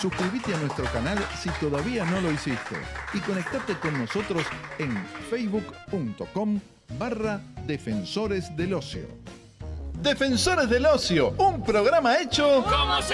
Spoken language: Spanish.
Suscríbete a nuestro canal si todavía no lo hiciste y conectate con nosotros en facebook.com/Defensores del Ocio. Defensores del Ocio, un programa hecho ¿Cómo se